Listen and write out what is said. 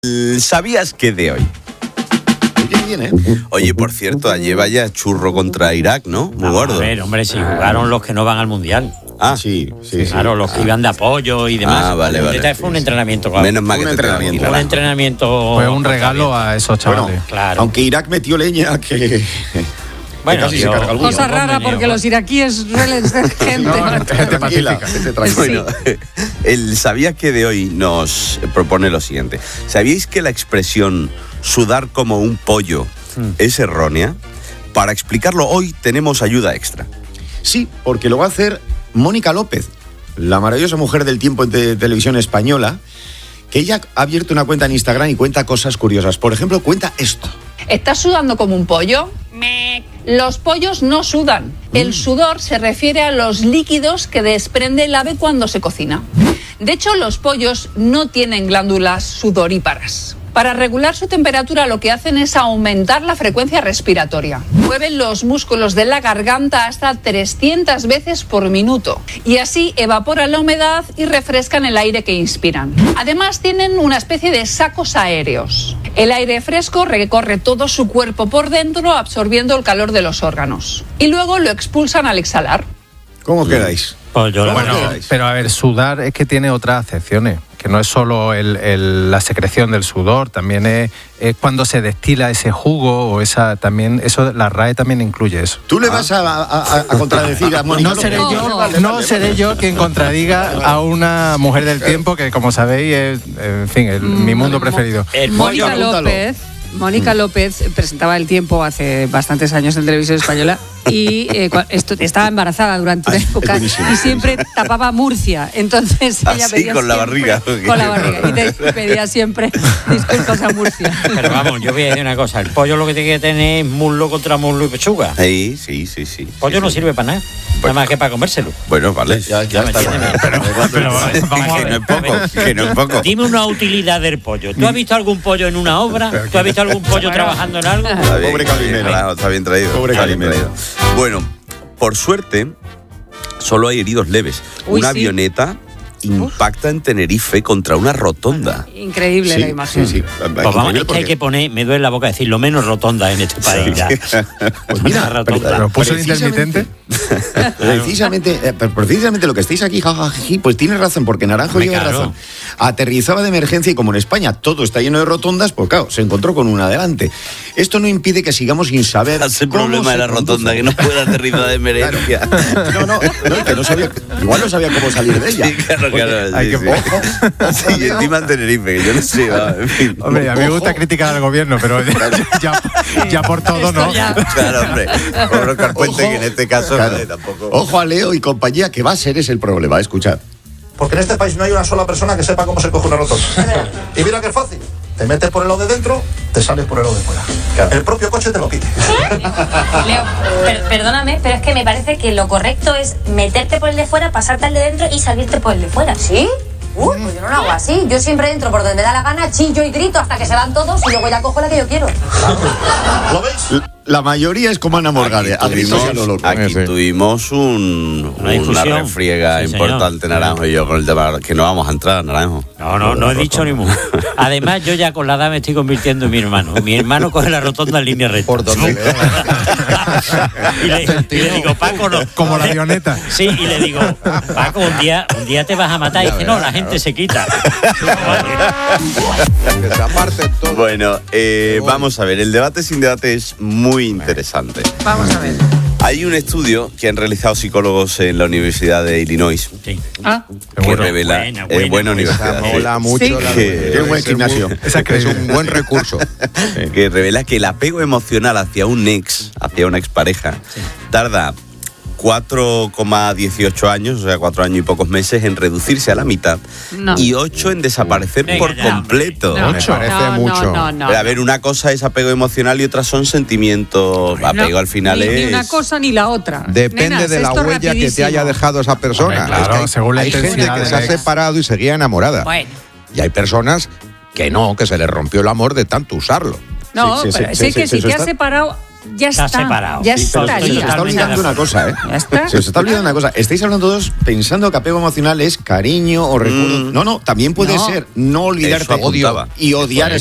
¿Sabías qué de hoy? Oye, por cierto, ayer vaya churro contra Irak, ¿no? Muy gordo. A ver, hombre, si jugaron los que no van al Mundial. Ah, sí. Claro, los que iban de apoyo y demás. Ah, vale. Fue un entrenamiento. Claro. Menos mal que un entrenamiento. Fue un regalo a esos chavales. Bueno, claro. Aunque Irak metió leña que... Bueno, casi se carga alguno. Cosa rara porque los iraquíes suelen ser gente. Gente pacífica. Bueno, el ¿sabías que de hoy nos propone lo siguiente? ¿Sabíais que la expresión sudar como un pollo es errónea? Para explicarlo hoy tenemos ayuda extra. Sí, porque lo va a hacer Mónica López, la maravillosa mujer del tiempo de televisión española, que ella ha abierto una cuenta en Instagram y cuenta cosas curiosas. Por ejemplo, cuenta esto. ¿Estás sudando como un pollo? Los pollos no sudan. El sudor se refiere a los líquidos que desprende el ave cuando se cocina. De hecho, los pollos no tienen glándulas sudoríparas. Para regular su temperatura lo que hacen es aumentar la frecuencia respiratoria. Mueven los músculos de la garganta hasta 300 veces por minuto y así evaporan la humedad y refrescan el aire que inspiran. Además tienen una especie de sacos aéreos. El aire fresco recorre todo su cuerpo por dentro absorbiendo el calor de los órganos y luego lo expulsan al exhalar. ¿Cómo quedáis? Pues yo Pero a ver, sudar es que tiene otras acepciones, que no es solo la secreción del sudor, también es cuando se destila ese jugo o esa también, eso la RAE también incluye eso. ¿Tú le vas a contradecir a Mónica? No seré yo quien contradiga a una mujer del tiempo que, como sabéis, es, en fin, mi mundo preferido. Mónica López presentaba El Tiempo hace bastantes años en Televisión Española y estaba embarazada durante una época y siempre tapaba Murcia. Entonces ella pedía con la siempre, barriga. Con la barriga. Y te pedía siempre disculpas a Murcia. Pero vamos, yo voy a decir una cosa. El pollo lo que tiene que tener es muslo contra muslo y pechuga. Sí. El pollo no sirve para nada. Nada más que para comérselo. Bueno, vale. Ya está. Pero vamos a ver. Que no es poco. Dime una utilidad del pollo. ¿Tú has visto algún pollo en una obra? ¿Tú has visto algún pollo trabajando en algo? Pobre Calimero. Está bien traído. Pobre Calimero. Bueno, por suerte, solo hay heridos leves. Una avioneta impacta en Tenerife contra una rotonda. Increíble la imagen. Sí. Pues vamos, es que hay que poner, me duele la boca decir, lo menos rotonda en este país. Pues mira, ¿Pero puso el intermitente? Precisamente lo que estáis aquí, jajají, pues tienes razón, porque Naranjo lleva razón. Aterrizaba de emergencia y como en España todo está lleno de rotondas, pues claro, se encontró con una delante. Esto no impide que sigamos sin saber Es el problema de la rotonda, que no puede aterrizar de emergencia. No, que no sabía, igual no sabía cómo salir de ella. Sí, claro. Hay que Sí, encima en Tenerife, que yo no sé. En fin. Hombre, a mí me gusta criticar al gobierno, pero ya por todo no. Claro, hombre. Por Oscar Puente, que en este caso tampoco. Ojo a Leo y compañía, que va a ser ese el problema, escuchad. Porque en este país no hay una sola persona que sepa cómo se coge una rotonda. Y mira qué fácil. Te metes por el lado de dentro, te sales por el lado de fuera. Claro. El propio coche te lo pide. Leo, perdóname, pero es que me parece que lo correcto es meterte por el de fuera, pasarte al de dentro y salirte por el de fuera. ¿Sí? Pues yo no lo hago así. Yo siempre entro por donde me da la gana, chillo y grito hasta que se van todos y luego ya cojo la que yo quiero. ¿Lo veis? La mayoría es como Ana Morgade. Aquí tuvimos una refriega importante, Naranjo y yo, con el tema que no vamos a entrar, Naranjo. No he dicho ni mucho. Además, yo ya con la edad me estoy convirtiendo en mi hermano. Mi hermano coge la rotonda en línea recta. Por donde y le digo, Paco, no. Como la avioneta. Sí, y le digo, Paco, un día te vas a matar. Y dice, no, la gente se quita. Bueno, vamos a ver, el debate sin debate es muy interesante. Vamos a ver. Hay un estudio que han realizado psicólogos en la Universidad de Illinois que revela buena universidad. Mola mucho. Qué buen gimnasio. Es un buen recurso. Que revela que el apego emocional hacia un ex, hacia una expareja, tarda 4,18 años, o sea, 4 años y pocos meses en reducirse a la mitad y 8 en desaparecer por completo. Me parece mucho. Pero, a ver, una cosa es apego emocional y otras son sentimientos. Apego al final ni una cosa ni la otra. Depende de la huella que te haya dejado esa persona. Claro, según la hay gente intensidad que se ha separado y seguía enamorada. Bueno. Y hay personas que no, que se les rompió el amor de tanto usarlo. No, pero es que si te has separado ya está está. separado. Ya Sí, pero se os estaría. está olvidando una cosa, ¿eh? Ya está. Se os está olvidando una cosa. Estáis hablando todos pensando que apego emocional es cariño o recuerdo. No, también puede No. ser no olvidarte Eso apuntaba. y odiar